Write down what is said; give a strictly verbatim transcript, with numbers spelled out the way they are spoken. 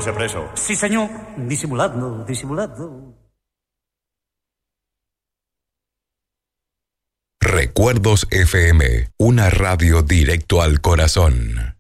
irse preso. Sí, señor. Disimulando, disimulando. Recuerdos F M, una radio directo al corazón.